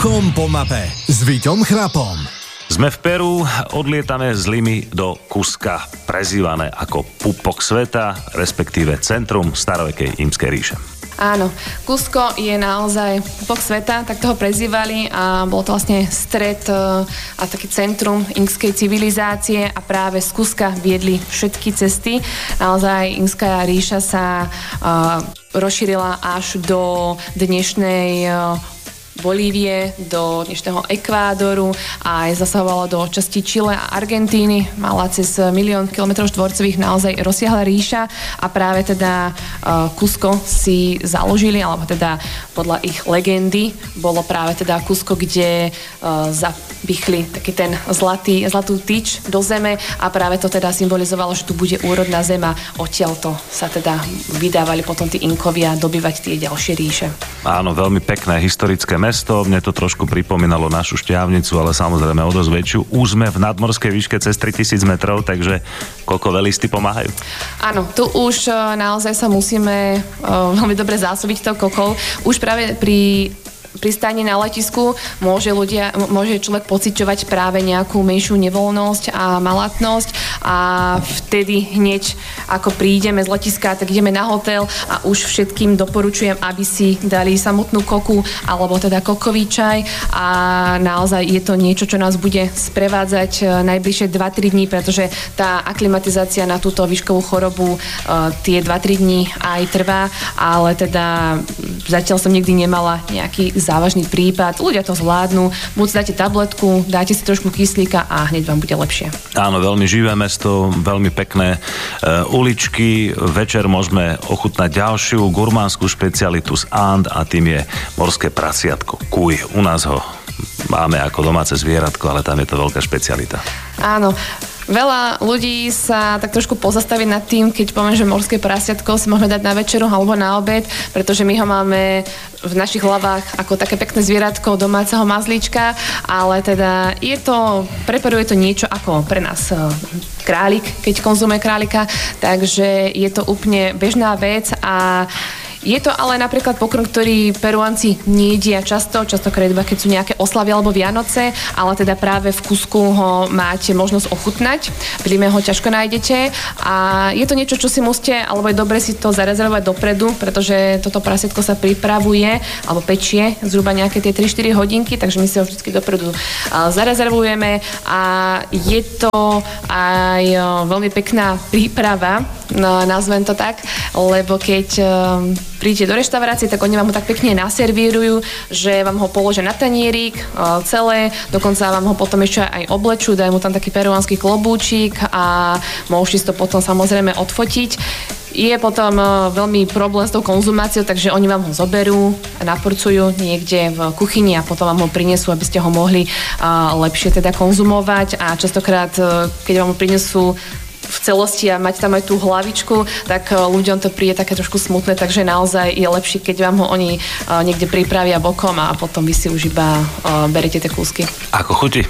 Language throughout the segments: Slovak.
Uchom po mape s Víťom Chrapom. Sme v Peru, odlietame z Limy do Cusca, prezývané ako pupok sveta, respektíve centrum starovekej Imskej ríše. Áno, Cusco je naozaj pupok sveta, tak toho prezývali a bol to vlastne stred a taký centrum inkskej civilizácie a práve z Cusca viedli všetky cesty. Naozaj Inkská ríša sa rozšírila až do dnešnej Bolívie, do dnešného Ekvádoru a aj zasahovala do časti Čile a Argentíny. Mala cez 1 000 000 km štvorcových naozaj rozsiahla ríša a práve teda Cusco si založili, alebo teda podľa ich legendy bolo práve teda Cusco, kde zapichli taký ten zlatú tyč do zeme a práve to teda symbolizovalo, že tu bude úrodná zema. Odtiaľto sa teda vydávali potom tí Inkovia dobývať tie ďalšie ríše. Áno, veľmi pekné historické mesto, mne to trošku pripomínalo našu Šťavnicu, ale samozrejme o dosť väčšiu. Už sme v nadmorskej výške cez 3000 metrov, takže koľko velisty pomáhajú? Áno, tu už naozaj sa musíme veľmi dobre zásobiť tou kokou. Už práve pri pristáni na letisku môže človek pociťovať práve nejakú menšiu nevoľnosť a malatnosť a vtedy hneď ako prídeme z letiska, tak ideme na hotel a už všetkým doporučujem, aby si dali samotnú koku alebo teda kokový čaj a naozaj je to niečo, čo nás bude sprevádzať najbližšie 2-3 dní, pretože tá aklimatizácia na túto výškovú chorobu tie 2-3 dní aj trvá, ale teda zatiaľ som nikdy nemala nejaký závažný prípad. Ľudia to zvládnu. Buď dáte tabletku, dáte si trošku kyslíka a hneď vám bude lepšie. Áno, veľmi živé mesto, veľmi pekné uličky. Večer môžeme ochutnať ďalšiu gurmánsku špecialitu z And a tým je morské prasiatko kuj. U nás ho máme ako domáce zvieratko, ale tam je to veľká špecialita. Áno. Veľa ľudí sa tak trošku pozastaví nad tým, keď poviem, že morské prasiatko si môžeme dať na večeru alebo na obed, pretože my ho máme v našich hlavách ako také pekné zvieratko domáceho mazlíčka, ale teda preparuje to niečo ako pre nás králik, keď konzumuje králika, takže je to úplne bežná vec a je to ale napríklad pokrm, ktorý Peruánci nejedia častokrát iba keď sú nejaké oslavy alebo Vianoce, ale teda práve v Cuscu ho máte možnosť ochutnať. V Lime ho ťažko nájdete a je to niečo, čo si musíte, alebo je dobre si to zarezervovať dopredu, pretože toto prasiatko sa pripravuje alebo pečie zhruba nejaké tie 3-4 hodinky, takže my si ho vždy dopredu zarezervujeme a je to aj veľmi pekná príprava, nazvem to tak, lebo keď prídete do reštaurácie, tak oni vám ho tak pekne naservírujú, že vám ho položia na tanierik celé, dokonca vám ho potom ešte aj oblečú, dajú mu tam taký peruánsky klobúčik a môžete si to potom samozrejme odfotiť. Je potom veľmi problém s tou konzumáciou, takže oni vám ho zoberú, naporcujú niekde v kuchyni a potom vám ho prinesú, aby ste ho mohli lepšie teda konzumovať a častokrát, keď vám ho prinesú v celosti a mať tam aj tú hlavičku, tak ľuďom to príde také trošku smutné, takže naozaj je lepšie, keď vám ho oni niekde pripravia bokom a potom vy si už iba berete tie kúsky. Ako chutí?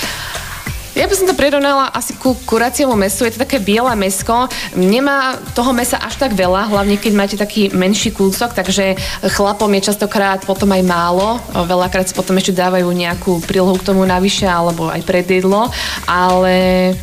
Ja by som to prirovnala asi ku kuraciemu mäsu. Je to také biele mäsko. Nemá toho mäsa až tak veľa, hlavne keď máte taký menší kúsok, takže chlapom je častokrát potom aj málo. Veľakrát si potom ešte dávajú nejakú prílohu k tomu navyše alebo aj predjedlo, ale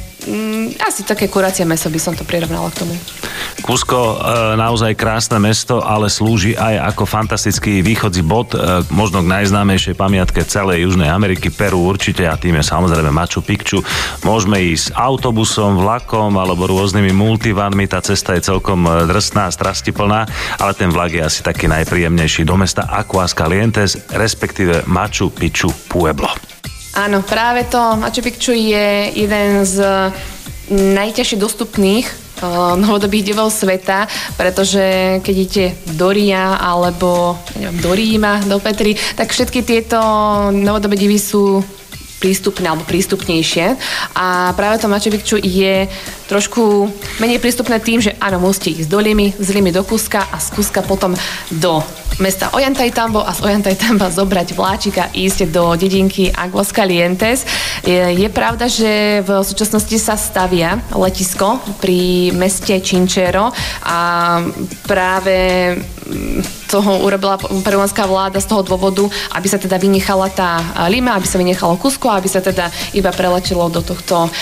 asi také kuracie mäso by som to prirovnala k tomu. Cusco, naozaj krásne mesto, ale slúži aj ako fantastický východzí bod, možno k najznámejšej pamiatke celej Južnej Ameriky, Peru určite, a tým je samozrejme Machu Picchu. Môžeme ísť autobusom, vlakom alebo rôznymi multivanmi, tá cesta je celkom drsná, strastiplná, ale ten vlak je asi taký najpríjemnejší do mesta Aguascalientes, respektíve Machu Picchu Pueblo. Áno, práve to Machu Picchu je jeden z najťažšie dostupných novodobých divov sveta, pretože keď idete do Ria alebo do Ríma, do Petry, tak všetky tieto novodobé divy sú prístupné alebo prístupnejšie. A práve to Machu Picchu je trošku menej prístupné tým, že áno, musíte ísť do Limy, z Limy do Cusca a z Cusca potom do mesta Ollantaytambo a z Ollantaytamba zobrať vláčik a ísť do dedinky Aguascalientes. Je pravda, že v súčasnosti sa stavia letisko pri meste Chinchero a práve toho urobila peruánska vláda z toho dôvodu, aby sa teda vynechala tá Lima, aby sa vynechalo Cusco, aby sa teda iba preletelo do tohto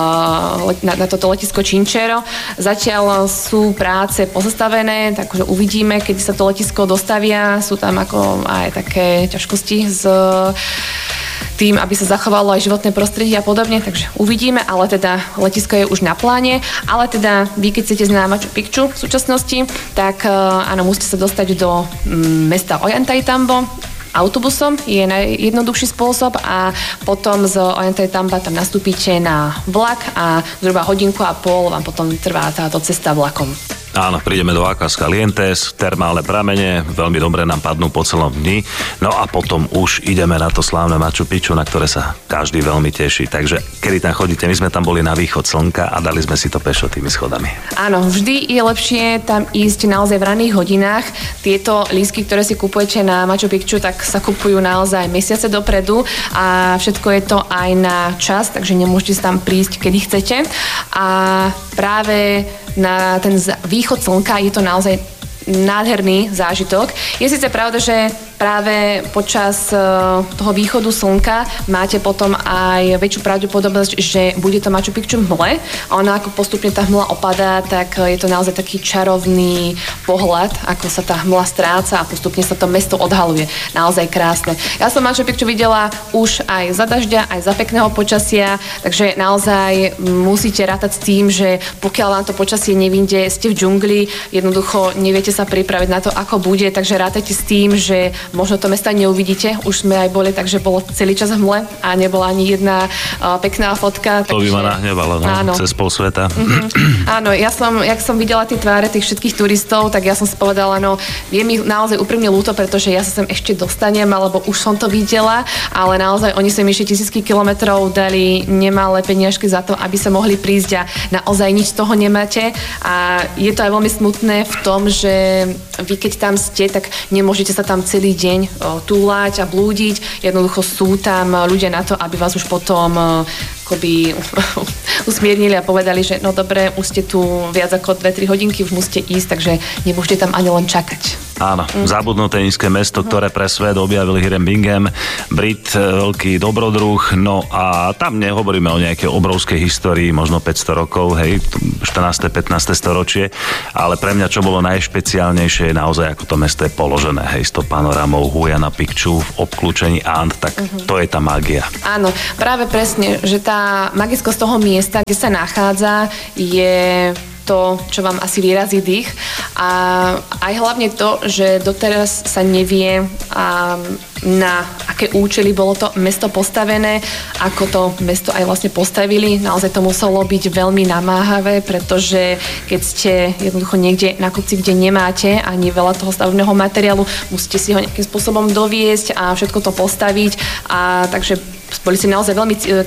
na toto letisko Chinchero. Zatiaľ sú práce pozastavené, takže uvidíme, keď sa to letisko dostavia. Sú tam ako aj také ťažkosti s tým, aby sa zachovalo aj životné prostredie a podobne, takže uvidíme, ale teda letisko je už na pláne, ale teda vy, keď chcete znať Machu Picchu v súčasnosti, tak áno, musíte sa dostať do mesta Ollantaytambo autobusom, je najjednoduchší spôsob a potom z Ollantaytamba tam nastúpite na vlak a zhruba 1,5 hodiny vám potom trvá táto cesta vlakom. Áno, prídeme do Aguas Calientes, termálne pramene, veľmi dobre nám padnú po celom dni, no a potom už ideme na to slávne Machu Picchu, na ktoré sa každý veľmi teší. Takže kedy tam chodíte, my sme tam boli na východ slnka a dali sme si to pešo tými schodami. Áno, vždy je lepšie tam ísť naozaj v raných hodinách. Tieto lístky, ktoré si kupujete na Machu Picchu, tak sa kupujú naozaj mesiace dopredu a všetko je to aj na čas, takže nemôžete tam prísť, kedy chcete. A práve na ten východ slnka je to naozaj nádherný zážitok. Je síce pravda, že práve počas toho východu slnka máte potom aj väčšiu pravdepodobnosť, že bude to Machu Picchu v hmle a ona ako postupne tá hmla opadá, tak je to naozaj taký čarovný pohľad, ako sa tá hmla stráca a postupne sa to mesto odhaluje. Naozaj krásne. Ja som Machu Picchu videla už aj za dažďa, aj za pekného počasia, takže naozaj musíte rátať s tým, že pokiaľ vám to počasie nevyjde, ste v džungli, jednoducho neviete sa pripraviť na to, ako bude, takže rátajte s tým, že možno to mesta neuvidíte. Už sme aj boli, takže bolo celý čas v hmle a nebola ani jedna pekná fotka. To by ma nahnevalo, no, cez pol sveta. Áno, jak som videla tie tváre tých všetkých turistov, tak ja som si povedala, no je mi naozaj úprimne ľúto, pretože ja sa sem ešte dostanem, alebo už som to videla, ale naozaj oni sem ešte tisícky kilometrov dali nemalé peniažky za to, aby sa mohli prísť a naozaj nič z toho nemáte. A je to aj veľmi smutné v tom, že vy keď tam ste, tak nemôžete sa tam celý deň túlať a blúdiť. Jednoducho sú tam ľudia na to, aby vás už potom akoby usmiernili a povedali, že no dobre, už ste tu viac ako 2-3 hodinky, už musíte ísť, takže nemôžete tam ani len čakať. Áno, zabudnuté nízke mesto, ktoré pre svet objavil Hiram Bingham, Brit, veľký dobrodruh, no a tam nehovoríme o nejakej obrovskej histórii, možno 500 rokov, hej, 14. 15. storočie, ale pre mňa čo bolo najšpeciálnejšie je naozaj, ako to mesto je položené, hej, s tou panoramou Huayna Picchu v obklúčení And, tak to je tá mágia. Áno, práve presne, že tá magickosť toho miesta, kde sa nachádza, je to, čo vám asi vyrazí dých. A aj hlavne to, že doteraz sa nevie, na aké účely bolo to mesto postavené, ako to mesto aj vlastne postavili. Naozaj to muselo byť veľmi namáhavé, pretože keď ste jednoducho niekde na kopci, kde nemáte ani veľa toho stavebného materiálu, musíte si ho nejakým spôsobom doviesť a všetko to postaviť. A takže boli ste naozaj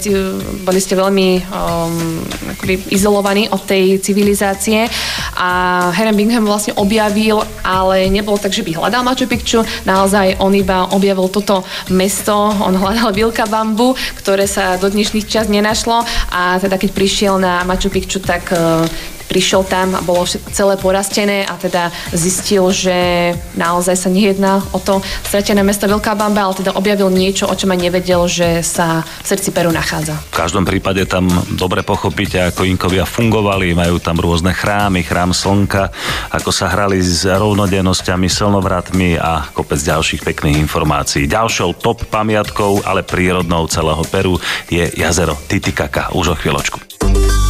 veľmi akoby izolovaní od tej civilizácie a Hiram Bingham vlastne objavil, ale nebolo tak, že by hľadal Machu Picchu, naozaj on iba objavil toto mesto, on hľadal Vilcabambu, ktoré sa do dnešných čas nenašlo a teda keď prišiel na Machu Picchu, tak prišiel tam a bolo celé porastené a teda zistil, že naozaj sa nejedná o to stratené mesto Vilcabamba, ale teda objavil niečo, o čom aj nevedel, že sa v srdci Peru nachádza. V každom prípade tam dobre pochopíte, ako Inkovia fungovali, majú tam rôzne chrámy, chrám slnka, ako sa hrali s rovnodennosťami, slnovratmi a kopec ďalších pekných informácií. Ďalšou top pamiatkou, ale prírodnou celého Peru je jazero Titicaca. Už o chvíľočku.